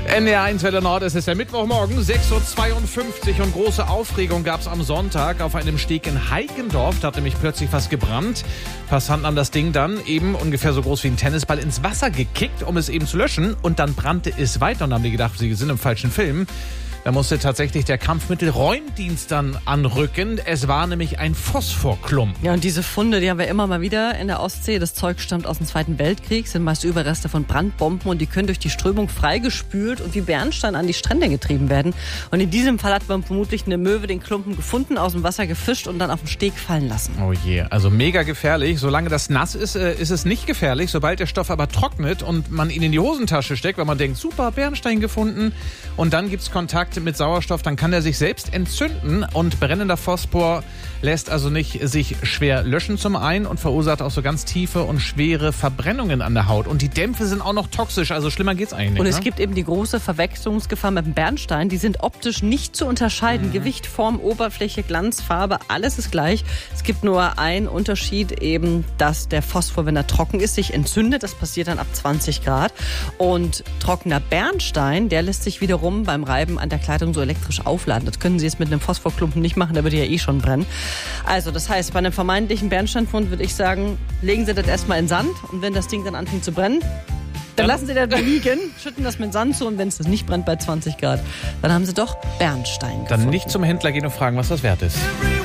NDR1 Welle Nord, es ist der Mittwochmorgen, 6.52 Uhr und große Aufregung gab es am Sonntag auf einem Steg in Heikendorf. Da hat nämlich plötzlich was gebrannt. Passanten haben das Ding dann eben ungefähr so groß wie ein Tennisball ins Wasser gekickt, um es eben zu löschen. Und dann brannte es weiter und haben die gedacht, sie sind im falschen Film. Da musste tatsächlich der Kampfmittelräumdienst dann anrücken. Es war nämlich ein Phosphorklumpen. Ja, und diese Funde, die haben wir immer mal wieder in der Ostsee. Das Zeug stammt aus dem Zweiten Weltkrieg, sind meist Überreste von Brandbomben und die können durch die Strömung freigespült und wie Bernstein an die Strände getrieben werden. Und in diesem Fall hat man vermutlich eine Möwe den Klumpen gefunden, aus dem Wasser gefischt und dann auf den Steg fallen lassen. Oh je, also mega gefährlich. Solange das nass ist, ist es nicht gefährlich. Sobald der Stoff aber trocknet und man ihn in die Hosentasche steckt, weil man denkt, super, Bernstein gefunden und dann gibt's Kontakt mit Sauerstoff, dann kann der sich selbst entzünden und brennender Phosphor lässt also nicht sich schwer löschen zum einen und verursacht auch so ganz tiefe und schwere Verbrennungen an der Haut. Und die Dämpfe sind auch noch toxisch, also schlimmer geht's eigentlich nicht. Und es gibt eben die große Verwechslungsgefahr mit dem Bernstein. Die sind optisch nicht zu unterscheiden. Gewicht, Form, Oberfläche, Glanz, Farbe, alles ist gleich. Es gibt nur einen Unterschied eben, dass der Phosphor, wenn er trocken ist, sich entzündet. Das passiert dann ab 20 Grad. Und trockener Bernstein, der lässt sich wiederum beim Reiben an der Kleidung so elektrisch aufladen. Das können Sie jetzt mit einem Phosphorklumpen nicht machen, der würde ja eh schon brennen. Also das heißt, bei einem vermeintlichen Bernsteinfund würde ich sagen, legen Sie das erstmal in Sand und wenn das Ding dann anfängt zu brennen, dann lassen Sie das da liegen, schütten das mit Sand zu und wenn es das nicht brennt bei 20 Grad, dann haben Sie doch Bernstein gefunden. Dann nicht zum Händler gehen und fragen, was das wert ist.